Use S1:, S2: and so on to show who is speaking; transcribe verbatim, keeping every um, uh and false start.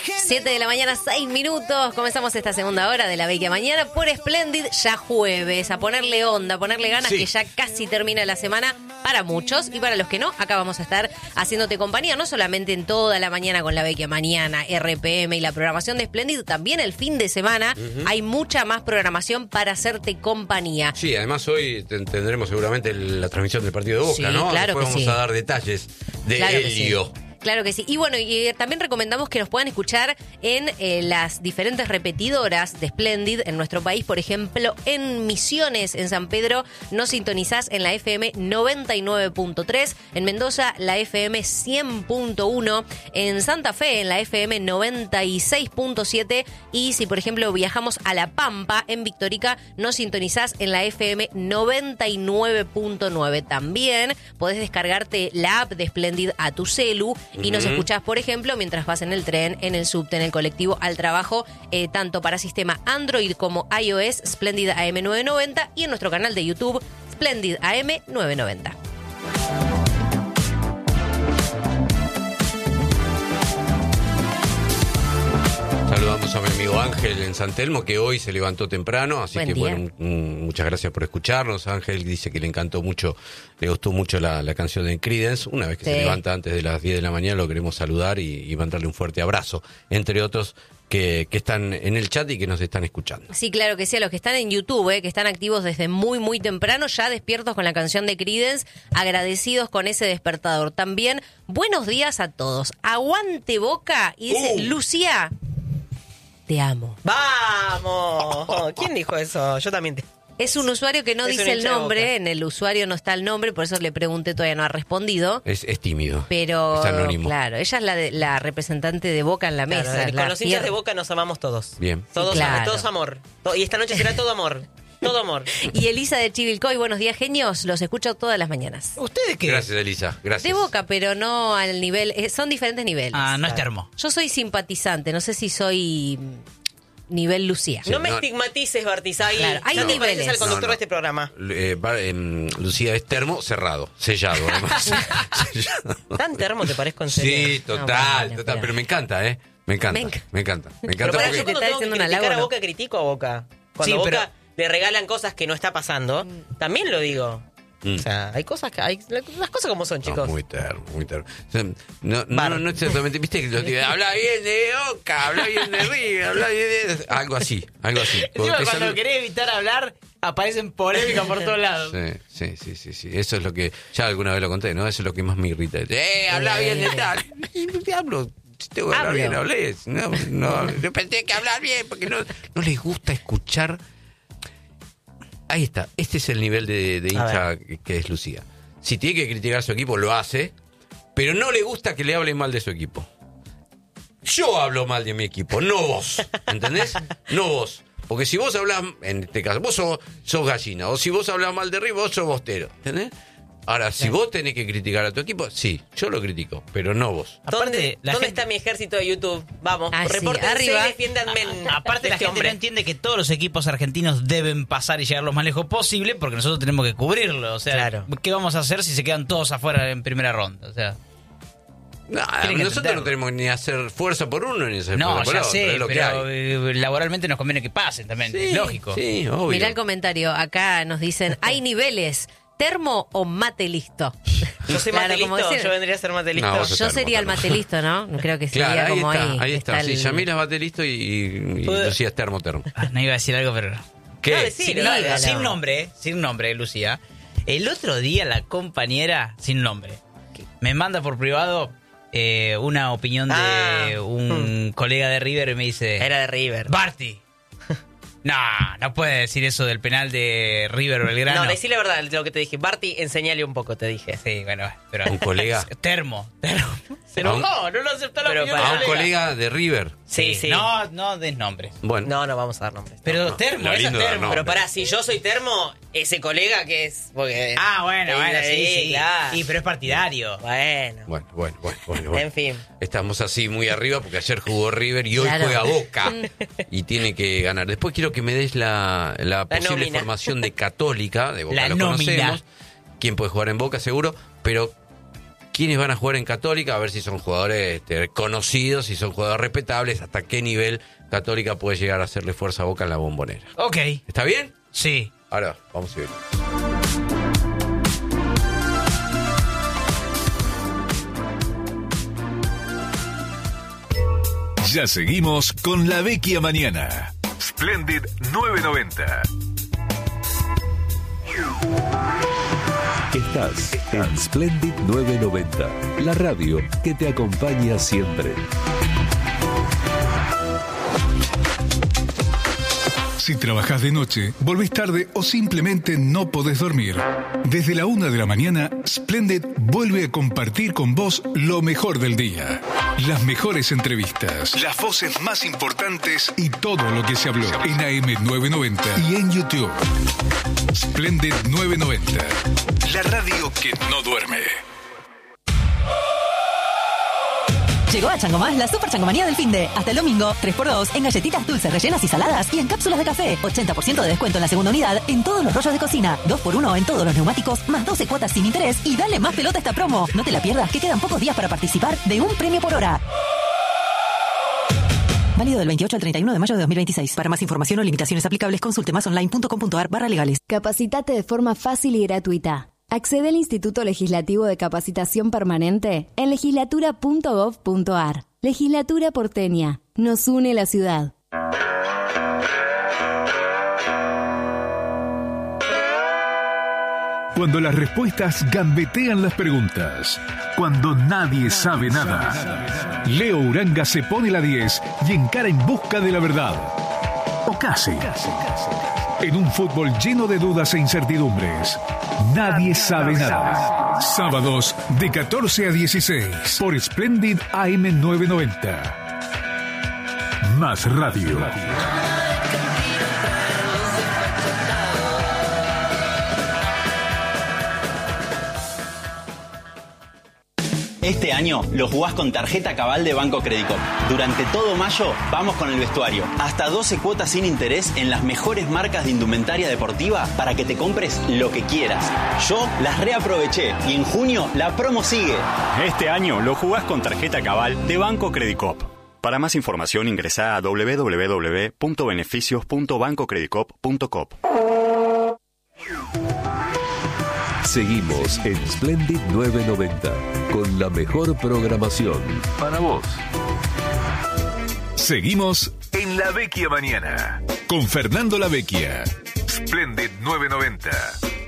S1: siete de la mañana, seis minutos. Comenzamos esta segunda hora de La Vecchia Mañana por Splendid, ya jueves. A ponerle onda, a ponerle ganas, sí. Que ya casi termina la semana para muchos. Y para los que no, acá vamos a estar haciéndote compañía, no solamente en toda la mañana con La Vecchia Mañana, R P M y la programación de Splendid, también el fin de semana uh-huh. hay mucha más programación para hacerte compañía.
S2: Sí, además hoy tendremos seguramente la transmisión del partido de Boca,
S1: sí,
S2: ¿no?
S1: Claro
S2: Después
S1: que
S2: vamos
S1: sí.
S2: a dar detalles de
S1: claro
S2: Helio.
S1: Claro que sí. Y bueno, y también recomendamos que nos puedan escuchar en eh, las diferentes repetidoras de Splendid en nuestro país. Por ejemplo, en Misiones, en San Pedro, nos sintonizás en la F M noventa y nueve punto tres. En Mendoza, la F M cien punto uno. En Santa Fe, en la F M noventa y seis punto siete. Y si, por ejemplo, viajamos a La Pampa, en Victorica, nos sintonizás en la F M noventa y nueve punto nueve. También podés descargarte la app de Splendid a tu celu. Y nos escuchás, por ejemplo, mientras vas en el tren, en el subte, en el colectivo, al trabajo, eh, tanto para sistema Android como iOS, Splendid A M novecientos noventa, y en nuestro canal de YouTube, Splendid A M novecientos noventa.
S2: Saludamos a mi amigo Ángel en San Telmo, que hoy se levantó temprano, así
S1: Buen
S2: que
S1: día.
S2: bueno, m- muchas gracias por escucharnos. Ángel dice que le encantó mucho, le gustó mucho la, la canción de Creedence. Una vez que
S1: Sí.
S2: se levanta antes de las diez de la mañana, lo queremos saludar y, y mandarle un fuerte abrazo, entre otros que, que están en el chat y que nos están escuchando.
S1: Sí, claro que sí, a los que están en YouTube, eh, que están activos desde muy, muy temprano, ya despiertos con la canción de Creedence, agradecidos con ese despertador. También, buenos días a todos. Aguante Boca, y dice,
S2: Uh.
S1: Lucía, te amo.
S3: ¡Vamos! ¿Quién dijo eso? Yo también te...
S1: Es un usuario que no
S3: Es un
S1: dice el
S3: hincha de
S1: nombre,
S3: Boca.
S1: en el usuario no está el nombre, por eso le pregunté, todavía no ha respondido.
S2: Es, es tímido,
S1: Pero,
S2: es anónimo.
S1: claro, ella es la, de- la representante de Boca en la
S3: Claro,
S1: mesa.
S3: con
S1: la
S3: los hinchas
S1: fier-
S3: de Boca nos amamos todos.
S2: Bien.
S3: Todos,
S1: claro.
S3: todos amor. To- Y esta noche será todo amor. Todo amor.
S1: Y Elisa de Chivilcoy, buenos días, genios, los escucho todas las mañanas.
S4: ¿Ustedes qué?
S2: Gracias, Elisa, gracias.
S1: De Boca, pero no al nivel, eh, son diferentes niveles.
S4: Ah, no es termo.
S1: Yo soy simpatizante, no sé si soy mm, nivel Lucía.
S2: Sí.
S3: No me
S2: no-
S3: estigmatices, Bartizay.
S1: Claro, hay
S3: no te
S1: niveles.
S3: pareces al conductor
S2: No, no.
S3: de este programa.
S2: Eh, va- em, Lucía es termo cerrado, sellado, además. Sellado.
S3: ¿Tan termo te parezco en serio?
S2: Sí, total,
S1: No, bueno,
S2: total,
S1: pero-
S2: pero me encanta, ¿eh? Me encanta,
S1: Me
S2: me,
S1: enc-
S2: encanta, me
S3: Pero
S2: encanta
S3: para
S2: porque...
S3: yo cuando
S1: Te está
S3: tengo que
S1: diciendo un
S3: criticar
S1: halago,
S3: a
S1: ¿no?
S3: Boca, critico a Boca. Cuando
S4: Sí,
S3: Boca
S4: pero-
S3: le regalan cosas que no está pasando, también lo digo.
S2: Mm.
S3: O sea, hay cosas que hay, las cosas como son,
S2: No,
S3: chicos.
S2: muy termo, muy termo. O sea, no, no,
S3: Bar.
S2: no, no exactamente, viste que los que habla bien de Boca, habla bien de River, habla bien de... Algo así, algo así.
S4: Encima,
S2: Porque
S4: cuando
S2: sabe-
S4: querés evitar hablar, aparecen polémicas por todos lados.
S2: Sí, sí, sí, sí, sí. Eso es lo que, ya alguna vez lo conté, ¿no? Eso es lo que más me irrita. Eh, habla bien de tal. Y hablo, si tengo que hablar
S1: Hablo.
S2: bien, hablé. No, no, yo pensé que hablar bien, porque no, no les gusta escuchar. Ahí está, este es el nivel de, de
S3: A
S2: hincha que, que es Lucía. Si tiene que criticar a su equipo, lo hace, pero no le gusta que le hablen mal de su equipo. Yo hablo mal de mi equipo, no vos, ¿entendés? No vos. Porque si vos hablás, en este caso, vos sos, sos gallina, o si vos hablás mal de River, vos sos bostero, ¿entendés? Ahora, si vos tenés que criticar a tu equipo, sí, yo lo critico, pero no vos.
S3: ¿Dónde,
S4: Aparte, la
S3: ¿dónde
S4: gente-
S3: está mi ejército de YouTube? Vamos,
S1: Ah, sí,
S3: repórtense
S1: arriba.
S3: y defiéndanme. en-
S4: Aparte,
S3: de
S4: la
S3: este
S4: gente
S3: hombre.
S4: no entiende que todos los equipos argentinos deben pasar y llegar lo más lejos posible porque nosotros tenemos que cubrirlo. O sea,
S3: Claro.
S4: ¿qué vamos a hacer si se quedan todos afuera en primera ronda? O sea,
S2: No,
S4: Tienen que
S2: nosotros
S4: entenderlo.
S2: no tenemos ni hacer fuerza por uno ni hacer
S4: no,
S2: fuerza por
S4: ya
S2: otro,
S4: sé,
S2: es lo que
S4: pero
S2: hay.
S4: eh, laboralmente nos conviene que pasen también.
S2: Sí,
S4: Es lógico.
S2: Sí, obvio.
S1: Mirá el comentario, acá nos dicen, hay niveles, termo o mate listo.
S3: Yo soy
S1: Claro,
S3: mate
S1: como
S3: listo,
S1: decir-
S3: yo vendría a ser mate listo.
S2: No, vos sos
S1: Yo
S2: termo,
S1: sería el
S2: termo.
S1: mate listo, ¿no? Creo que sería
S2: Claro, ahí
S1: como
S2: está,
S1: ahí.
S2: ahí está.
S1: el-
S2: Sí, Yamila bate listo y, y, y
S3: Puede-
S2: Lucía es termo, termo.
S4: Ah, no iba a decir algo, pero...
S2: ¿Qué?
S3: Dale, sí,
S4: sin,
S3: dale,
S4: no,
S3: dale.
S4: sin nombre, eh, sin nombre, Lucía. El otro día la compañera, sin nombre, me manda por privado eh, una opinión de
S3: Ah.
S4: un colega de River y me dice...
S3: Era de River.
S4: Barty. No, no puede decir eso del penal de River Belgrano.
S3: No, decí la verdad lo que te dije. Barty, enseñale un poco, te dije.
S4: Sí, bueno, pero...
S2: Un colega.
S4: Termo, termo. Se
S2: A un-
S4: enojó, no lo aceptó la
S3: Pero
S4: opinión
S3: para-
S2: A
S4: del
S2: un colega de River.
S3: Sí, sí.
S4: No, no des nombres.
S2: Bueno.
S3: No, no vamos a dar nombres.
S4: Pero
S2: no,
S4: termo,
S2: lo
S4: esa es
S2: lindo de dar
S4: termo.
S2: nombres.
S3: Pero pará, si yo soy termo, ese colega que es... Porque...
S4: Ah, bueno, bueno, sí, sí.
S3: claro.
S4: Sí, pero es partidario.
S3: Bueno.
S2: Bueno, bueno, bueno, bueno, bueno.
S3: En fin.
S2: Estamos así muy arriba porque ayer jugó River y hoy
S1: Claro.
S2: juega Boca y tiene que ganar. Después quiero que me des la, la posible
S3: nómina.
S2: formación de Católica, de Boca
S4: La
S2: lo
S4: nómina.
S2: conocemos, quién puede jugar en Boca seguro, pero quiénes van a jugar en Católica, a ver si son jugadores este, conocidos, si son jugadores respetables, hasta qué nivel Católica puede llegar a hacerle fuerza a Boca en la Bombonera.
S4: Ok.
S2: ¿Está bien?
S4: Sí.
S2: Ahora, vamos a ver.
S5: Ya seguimos con La Vecchia Mañana. Splendid nueve noventa.
S6: Estás en Splendid nueve noventa, la radio que te acompaña siempre.
S5: Si trabajas de noche, volvés tarde o simplemente no podés dormir, desde la una de la mañana, Splendid vuelve a compartir con vos lo mejor del día. Las mejores entrevistas, las voces más importantes y todo lo que se habló en A M novecientos noventa y en YouTube. Splendid nueve noventa, la radio que no duerme.
S7: Llegó a Chango Más la super changomanía del finde. Hasta el domingo, tres por dos en galletitas dulces rellenas y saladas y en cápsulas de café. ochenta por ciento de descuento en la segunda unidad en todos los rollos de cocina. dos por uno en todos los neumáticos, más doce cuotas sin interés y dale más pelota a esta promo. No te la pierdas, que quedan pocos días para participar de un premio por hora. Válido del veintiocho al treinta y uno de mayo de dos mil veintiséis. Para más información o limitaciones aplicables, consulte masonline.com.ar barra legales.
S8: Capacitate de forma fácil y gratuita. Accede al Instituto Legislativo de Capacitación Permanente en legislatura punto gov punto ar. Legislatura porteña. Nos une la ciudad.
S5: Cuando las respuestas gambetean las preguntas. Cuando nadie sabe nada. Leo Uranga se pone la diez y encara en busca de la verdad. O casi. En un fútbol lleno de dudas e incertidumbres. Nadie sabe nada. Sábados de catorce a dieciséis por Splendid A M novecientos noventa. Más radio.
S9: Este año lo jugás con tarjeta Cabal de Banco Credicop. Durante todo mayo vamos con el vestuario. Hasta doce cuotas sin interés en las mejores marcas de indumentaria deportiva para que te compres lo que quieras. Yo las reaproveché y en junio la promo sigue.
S10: Este año lo jugás con tarjeta Cabal de Banco Credicop. Para más información ingresá a doble u doble u doble u punto beneficios punto banco credicop punto com.
S6: Seguimos en Splendid nueve noventa con la mejor programación para vos.
S5: Seguimos en La Vecchia Mañana con Fernando La Vecchia. Splendid nueve noventa.